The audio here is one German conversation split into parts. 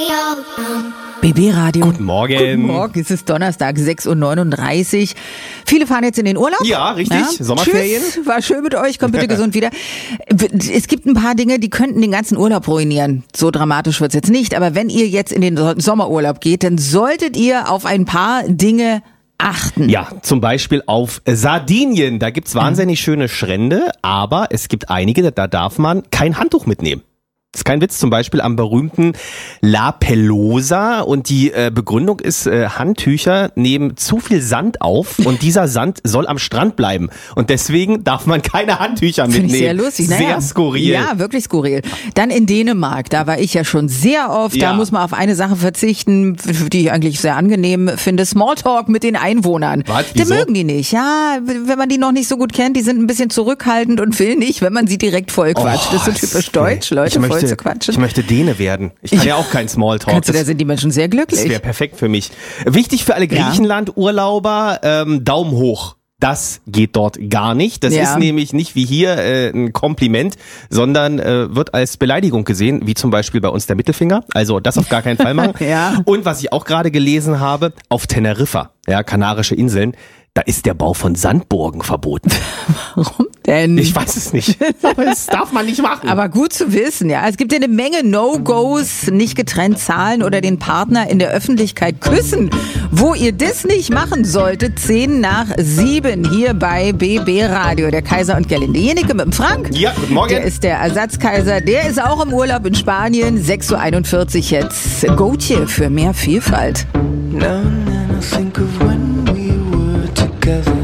BB Radio. Guten Morgen. Guten Morgen, es ist Donnerstag, 6:39 Uhr. Viele fahren jetzt in den Urlaub. Ja, richtig. Ja? Sommerferien. Tschüss, war schön mit euch, kommt bitte gesund wieder. Es gibt ein paar Dinge, die könnten den ganzen Urlaub ruinieren. So dramatisch wird's jetzt nicht, aber wenn ihr jetzt in den Sommerurlaub geht, dann solltet ihr auf ein paar Dinge achten. Ja, zum Beispiel auf Sardinien. Da gibt's wahnsinnig schöne Strände, aber es gibt einige, da darf man kein Handtuch mitnehmen. Das ist kein Witz, zum Beispiel am berühmten La Pelosa, und die Begründung ist, Handtücher nehmen zu viel Sand auf und dieser Sand soll am Strand bleiben und deswegen darf man keine Handtücher mitnehmen. Finde ich sehr lustig. Sehr skurril. Ja, wirklich skurril. Dann in Dänemark, da war ich ja schon sehr oft, Ja. Da muss man auf eine Sache verzichten, die ich eigentlich sehr angenehm finde, Smalltalk mit den Einwohnern. Was? Die Wieso? mögen die nicht, ja, wenn man die noch nicht so gut kennt, die sind ein bisschen zurückhaltend und will nicht, wenn man sie direkt vollquatscht. Das ist so typisch deutsch, Leute voll zu quatschen. Ich möchte Däne werden. Ich kann ja auch kein Smalltalk. Kannst du, da sind die Menschen sehr glücklich. Das wäre perfekt für mich. Wichtig für alle Griechenland-Urlauber, Daumen hoch. Das geht dort gar nicht. Das ist nämlich nicht wie hier ein Kompliment, sondern wird als Beleidigung gesehen, wie zum Beispiel bei uns der Mittelfinger. Also das auf gar keinen Fall machen. Ja. Und was ich auch gerade gelesen habe, auf Teneriffa, ja, Kanarische Inseln, da ist der Bau von Sandburgen verboten. Warum denn? Ich weiß es nicht. Aber das darf man nicht machen. Aber gut zu wissen, ja. Es gibt ja eine Menge No-Gos, nicht getrennt zahlen oder den Partner in der Öffentlichkeit küssen. Wo ihr das nicht machen solltet, 7:10 hier bei BB Radio, der Kaiser und Gerlinde. Jenike mit dem Frank. Ja, guten Morgen. Der ist der Ersatzkaiser, der ist auch im Urlaub in Spanien. 6:41 Uhr jetzt. Gotje für mehr Vielfalt. Now and then I think of when we were together.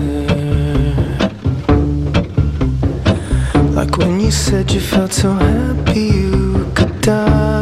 Like when you said you felt so happy you could die.